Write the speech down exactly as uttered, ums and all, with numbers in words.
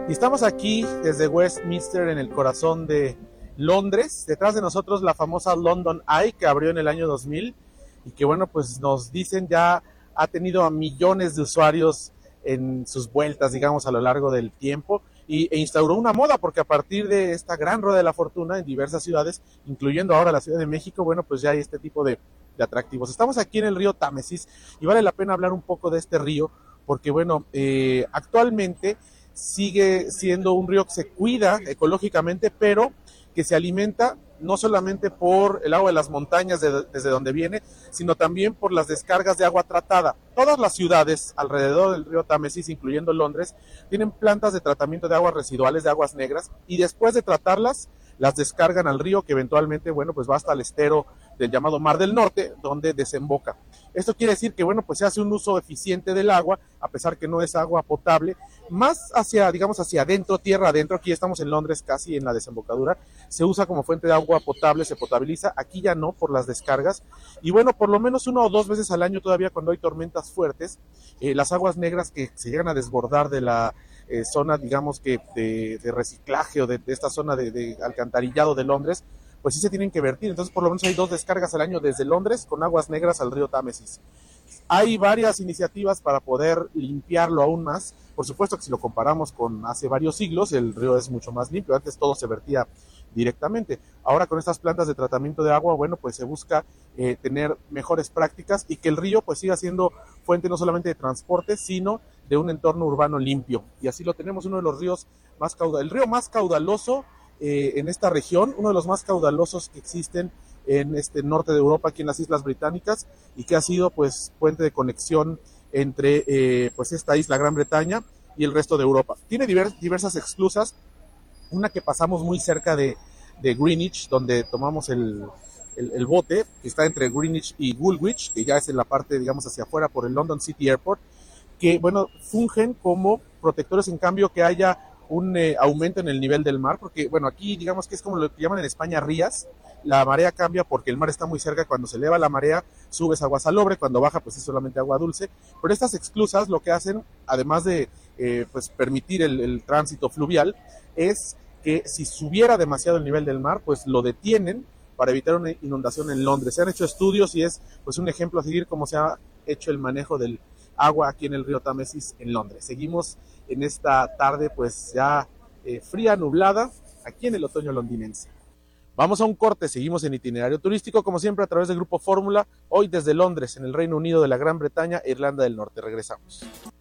Y estamos aquí desde Westminster, en el corazón de Londres. Detrás de nosotros la famosa London Eye, que abrió en el año dos mil y que, bueno, pues nos dicen ya ha tenido a millones de usuarios en sus vueltas, digamos, a lo largo del tiempo, y, e instauró una moda, porque a partir de esta gran rueda de la fortuna en diversas ciudades, incluyendo ahora la Ciudad de México, bueno, pues ya hay este tipo de, de atractivos. Estamos aquí en el río Támesis y vale la pena hablar un poco de este río, porque, bueno, eh, actualmente sigue siendo un río que se cuida ecológicamente, pero que se alimenta no solamente por el agua de las montañas de, desde donde viene, sino también por las descargas de agua tratada. Todas las ciudades alrededor del río Támesis, incluyendo Londres, tienen plantas de tratamiento de aguas residuales, de aguas negras, y después de tratarlas, las descargan al río, que eventualmente, bueno, pues va hasta el estero del llamado Mar del Norte, donde desemboca. Esto quiere decir que, bueno, pues se hace un uso eficiente del agua, a pesar que no es agua potable, más hacia, digamos, hacia adentro, tierra adentro. Aquí estamos en Londres, casi en la desembocadura, se usa como fuente de agua potable, se potabiliza, aquí ya no, por las descargas, y bueno, por lo menos una o dos veces al año todavía, cuando hay tormentas fuertes, eh, las aguas negras que se llegan a desbordar de la eh, zona, digamos que de, de reciclaje, o de, de esta zona de, de alcantarillado de Londres, pues sí se tienen que vertir. Entonces por lo menos hay dos descargas al año desde Londres con aguas negras al río Támesis. Hay varias iniciativas para poder limpiarlo aún más. Por supuesto que si lo comparamos con hace varios siglos, el río es mucho más limpio. Antes todo se vertía directamente. Ahora con estas plantas de tratamiento de agua, bueno, pues se busca eh, tener mejores prácticas y que el río pues siga siendo fuente no solamente de transporte, sino de un entorno urbano limpio. Y así lo tenemos, uno de los ríos más caudalosos, el río más caudaloso eh, en esta región, uno de los más caudalosos que existen en este norte de Europa, aquí en las Islas Británicas, y que ha sido pues puente de conexión entre eh, pues esta isla, Gran Bretaña, y el resto de Europa. Tiene divers, diversas esclusas, una que pasamos muy cerca de, de Greenwich, donde tomamos el, el, el bote, que está entre Greenwich y Woolwich, que ya es en la parte, digamos, hacia afuera por el London City Airport, que, bueno, fungen como protectores en cambio que haya un eh, aumento en el nivel del mar, porque, bueno, aquí digamos que es como lo que llaman en España rías. La marea cambia porque el mar está muy cerca. Cuando se eleva la marea, subes agua salobre, cuando baja, pues es solamente agua dulce. Pero estas esclusas lo que hacen, además de eh, pues permitir el, el tránsito fluvial, es que si subiera demasiado el nivel del mar, pues lo detienen para evitar una inundación en Londres. Se han hecho estudios y es pues un ejemplo a seguir cómo se ha hecho el manejo del agua aquí en el río Támesis en Londres. Seguimos en esta tarde pues ya eh, fría, nublada, aquí en el otoño londinense. Vamos a un corte, seguimos en Itinerario Turístico, como siempre a través del Grupo Fórmula, hoy desde Londres, en el Reino Unido de la Gran Bretaña e Irlanda del Norte. Regresamos.